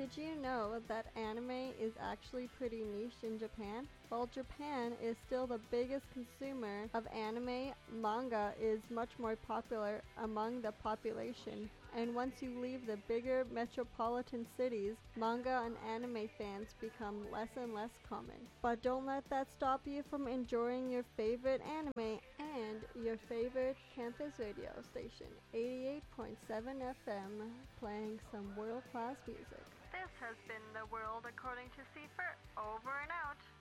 Did you know that anime is actually pretty niche in Japan? While Japan is still the biggest consumer of anime, manga is much more popular among the population. And once you leave the bigger metropolitan cities, manga and anime fans become less and less common. But don't let that stop you from enjoying your favorite anime and your favorite campus radio station, 88.7 FM, playing some world-class music. This has been The World According to Seifer, over and out.